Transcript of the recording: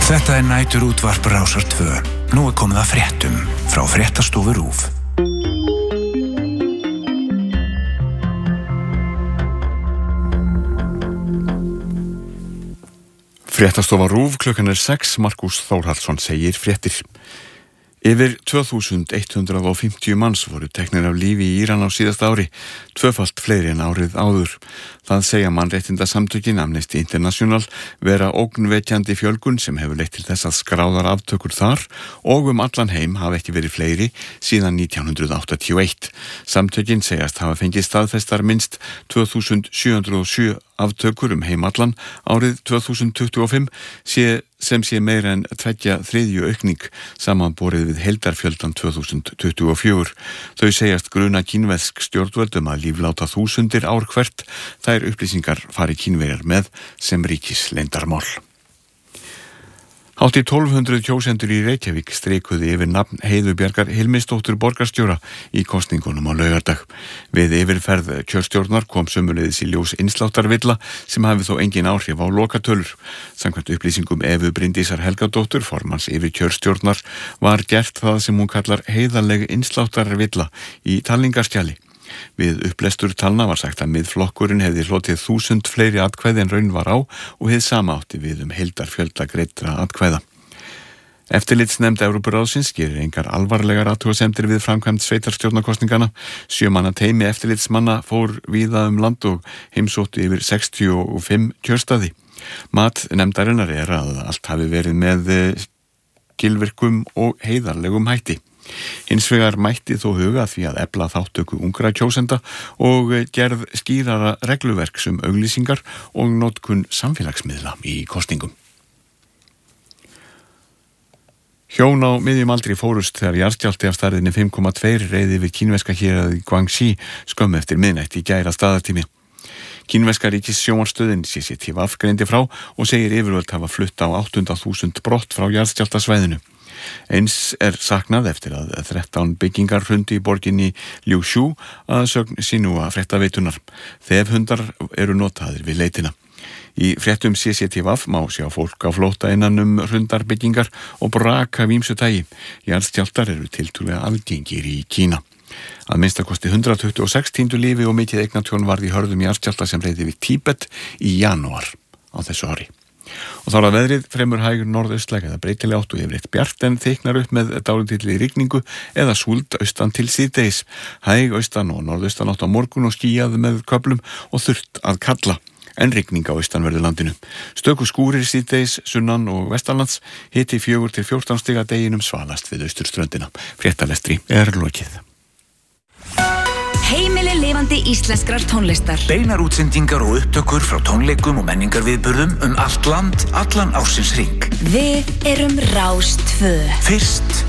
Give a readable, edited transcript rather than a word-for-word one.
Þetta næturútvarp Rásar 2. Nú komið að fréttum frá Fréttastofu RÚV. Fréttastofa RÚV, klukkan 6, Markus Þórhallsson segir fréttir. Yfir 2150 manns voru teknir af lífi í Íran á síðasta ári, tvöfalt fleiri en árið áður. Það segja mannréttindasamtökin Amnesty International vera ógnvekjandi fjölgun sem hefur leitt til þess að skráðar aftökur þar og allan heim hafa ekki verið fleiri síðan 1981. Samtökin segjast hafa fengið staðfestar minnst 2707 aftökur heim allan árið 2025 sem sé meira en 2/3 aukning samanborið við heildarfjöldan 2024. Þau segjast gruna kínversk stjórnvöldum að lífláta þúsundir ár hvert. Þær upplýsingar fari Kínverjar með sem ríkisleyndarmál. Hátt í 1200 kjósendur í Reykjavík streikuðu yfir nafn Heiðu Bjargar Hilmisdóttur borgarstjóra í kosningunum á laugardag. Við yfirferð kjörstjórnar kom sömuleiðis í ljós innsláttarvilla sem hafi þó engin áhrif á lokatölur. Samkvæmt upplýsingum Evu Bryndísar Helgadóttur, formanns yfir kjörstjórnar, var gert það sem hún kallar heiðarleg innsláttarvilla í talningarskjali. Við upplestur talna var sagt að miðflokkurinn hefði hlotið 1000 fleiri atkvæði en raun var á og hið sama átti við heildarfjölda greiddra atkvæða. Eftirlitsnefnd Evrópuráðsins gerir engar alvarlegar athugasemdir við framkvæmd sveitarstjórnarkosningana. 7 manna teymi eftirlitsmanna fór víða land og heimsóttu yfir 65 kjörstaði. Mat nefndarinnar að allt hafi verið með skilvirkum og heiðarlegum hætti. Hins vegar mætti þó huga því að efla þáttöku ungra kjósenda og gerð skýrara regluverks auglýsingar og notkun samfélagsmiðla í kosningum. Hjón á miðjum aldri fórust þegar jarðskjálfti af stærðinni 5,2 reið yfir kínverska héraðið Guangxi skömmu eftir miðnætti í gær að staðartími. Kínverska ríkissjónvarsstöðin CCTV greindi frá og segir yfirvöld hafa flutt á 800.000 brott frá jarðskjálftasvæðinu. Eins saknað eftir að 13 byggingar hrundu í borginni Liuxiu að sögn Xinhua fréttaveitunar. Þefhundar eru notaðir við leitina. Í fréttum CCTV má sjá fólk á flótta innan hrundar byggingar og braka af ýmsu tagi. Jarðskjálftar eru tiltölulega algengir í Kína. Að minnstakosti 126 týndu lífi og mikið eignatjón varð í hörðum jarðskjálfta sem reið yfir Tíbet í janúar á þessu ári. Og þá er að veðrið fremur hægur norðaustlæg eða breytileg átt og yfirleitt bjart en þyknar upp með dálítilli rigningu eða súld austan til síðdegis. Hæg austan og norðaustan átt á morgun og skýjað með köflum og þurrt að kalla en rigning á austanverðu landinu. Stöku skúrir síðdegis sunnan og vestanlands, hiti 4 til 14 stiga deginum svalast við austurströndina. Fréttalestri lokið. Heimili lifandi íslenskrar tónlistar. Beinar útsendingar og upptökur frá tónleikum og menningarviðburðum allt land, allan ársins hring. Við erum Rás 2. Fyrst